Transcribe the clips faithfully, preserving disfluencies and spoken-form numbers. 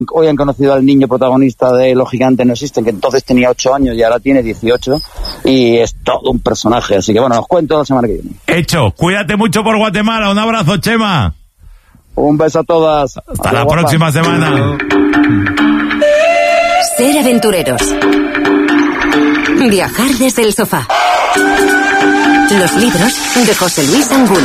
hoy han conocido al niño protagonista de Los gigantes no existen, que entonces tenía ocho años y ahora tiene dieciocho, y es todo un personaje, así que bueno, os cuento la semana que viene. Hecho, cuídate mucho por Guatemala, un abrazo, Chema. Un beso a todas. Hasta Adiós, la guapa. próxima semana. Ser aventureros. Viajar desde el sofá. Los libros de José Luis Angulo.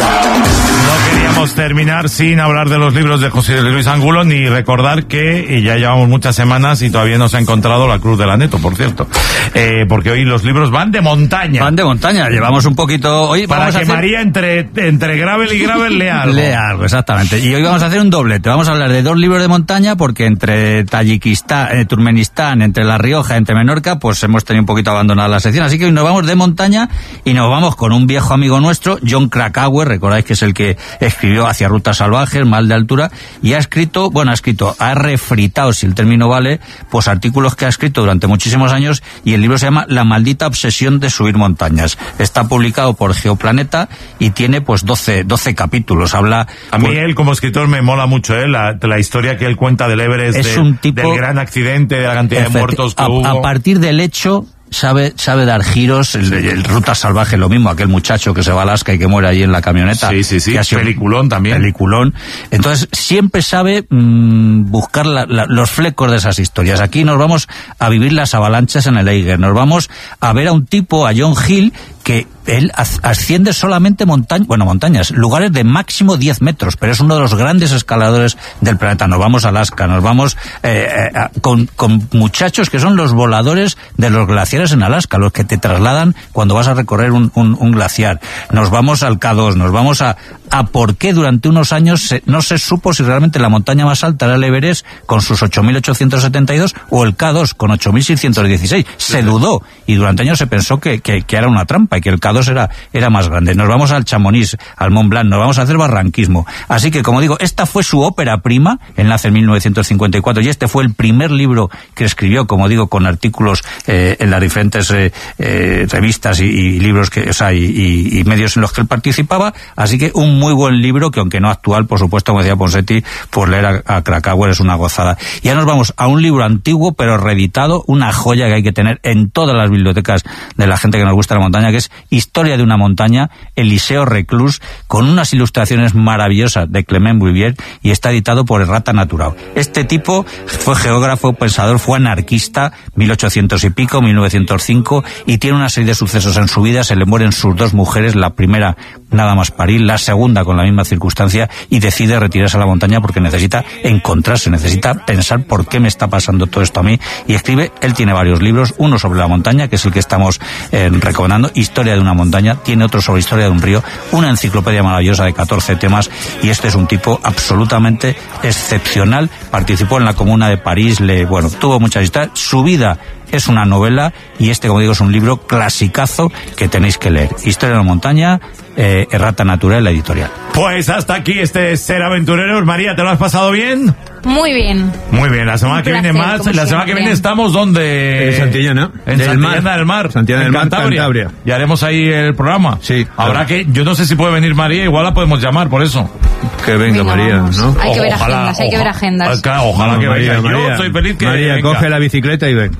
No queríamos terminar sin hablar de los libros de José Luis Angulo, ni recordar que ya llevamos muchas semanas y todavía no se ha encontrado la Cruz del Aneto, por cierto. Eh, porque hoy los libros van de montaña. Van de montaña, llevamos un poquito... Hoy Para vamos que a hacer... María entre, entre gravel y gravel lea algo. Lea algo, exactamente. Y hoy vamos a hacer un doblete. Vamos a hablar de dos libros de montaña porque entre Tayikistán, eh, Turkmenistán, entre La Rioja, entre Menorca, pues hemos tenido un poquito abandonada la sección. Así que hoy nos vamos de montaña y nos vamos con un viejo amigo nuestro, Jon Krakauer, recordáis que es el que escribió Hacia rutas salvajes, Mal de altura, y ha escrito, bueno, ha escrito, ha refritado, si el término vale, pues artículos que ha escrito durante muchísimos años, y el libro se llama La maldita obsesión de subir montañas. Está publicado por Geoplaneta y tiene pues doce, doce capítulos. Habla... A mí pues, él como escritor me mola mucho, ¿eh? La, la historia que él cuenta del Everest, es de, un tipo, del gran accidente, de la cantidad de muertos que a, hubo. A partir del hecho... Sabe, sabe dar giros, el, el Ruta Salvaje, lo mismo, aquel muchacho que se va a Alaska y que muere allí en la camioneta. Sí, sí, sí, que ha sido peliculón también. Peliculón. Entonces, siempre sabe mmm, buscar la, la, los flecos de esas historias. Aquí nos vamos a vivir las avalanchas en el Eiger, nos vamos a ver a un tipo, a John Hill, que él asciende solamente montañas, bueno, montañas, lugares de máximo diez metros, pero es uno de los grandes escaladores del planeta. Nos vamos a Alaska, nos vamos eh, eh, con, con muchachos que son los voladores de los glaciares en Alaska, los que te trasladan cuando vas a recorrer un, un, un glaciar. Nos vamos al K dos, nos vamos a, a por qué durante unos años se, no se supo si realmente la montaña más alta era el Everest con sus ocho mil ochocientos setenta y dos o el K dos con ocho mil seiscientos dieciséis. Se dudó y durante años se pensó que, que, que era una trampa y que el K dos era, era más grande. Nos vamos al Chamonix, al Mont Blanc, nos vamos a hacer barranquismo. Así que, como digo, esta fue su ópera prima, él nace en mil novecientos cincuenta y cuatro, y este fue el primer libro que escribió, como digo, con artículos eh, en las diferentes eh, eh, revistas y, y libros que, o sea, y, y, y medios en los que él participaba. Así que un muy buen libro, que aunque no actual, por supuesto, como decía Ponseti, por leer a, a Krakauer es una gozada. Ya nos vamos a un libro antiguo, pero reeditado, una joya que hay que tener en todas las bibliotecas de la gente que nos gusta la montaña, que es Historia de una montaña, Eliseo Reclus, con unas ilustraciones maravillosas de Clement Bouvier, y está editado por Errata Naturao. Este tipo fue geógrafo, pensador, fue anarquista, mil ochocientos y pico, mil novecientos cinco, y tiene una serie de sucesos en su vida. Se le mueren sus dos mujeres, la primera nada más parir, la segunda con la misma circunstancia, y decide retirarse a la montaña porque necesita encontrarse, necesita pensar por qué me está pasando todo esto a mí, y escribe. Él tiene varios libros, uno sobre la montaña, que es el que estamos eh, recomendando, Historia de una montaña, tiene otro sobre Historia de un río, una enciclopedia maravillosa de catorce temas, y este es un tipo absolutamente excepcional. Participó en la Comuna de París, le, bueno, tuvo muchas historias, su vida es una novela, y este, como digo, es un libro clasicazo que tenéis que leer. Historia de una montaña, eh, Errata Natural, la editorial. Pues hasta aquí este Ser Aventureros. María, ¿te lo has pasado bien? Muy bien. Muy bien, la semana Un que placer, viene más, como la semana siempre. que viene estamos donde... En Santillana. En del Santillana Mar. del Mar. Santillana en del Mar, Cantabria. Cantabria. Y haremos ahí el programa. Sí. Habrá que, yo no sé si puede venir María, igual la podemos llamar por eso. Que venga, Venga, María, vamos. ¿no? Hay que ver Ojalá, agendas, hay que ver oja- agendas. Claro, ojalá No, que María, venga. María. Yo soy feliz que María, venga. coge la bicicleta y ven.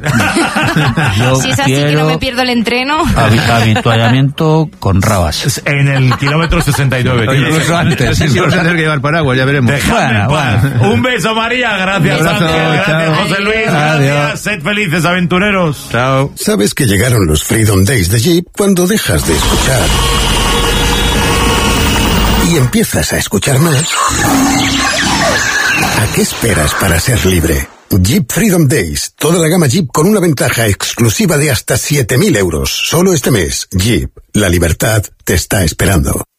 Yo Si es así que quiero no me pierdo el entreno. habi- habituallamiento con rabas. En el kilómetro sesenta y nueve. Oye, Incluso no antes. sé si vas a tener que llevar paraguas, ya veremos. Dejadme en Bueno, paz. bueno. Un beso, María. Gracias, Un abrazo, Ángel. Gracias, chao. José Luis. Adiós. Gracias. Sed felices, aventureros. Chao. Sabes que llegaron los Freedom Days de Jeep cuando dejas de escuchar y empiezas a escuchar más. ¿A qué esperas para ser libre? Jeep Freedom Days, toda la gama Jeep con una ventaja exclusiva de hasta siete mil euros. Solo este mes, Jeep, la libertad te está esperando.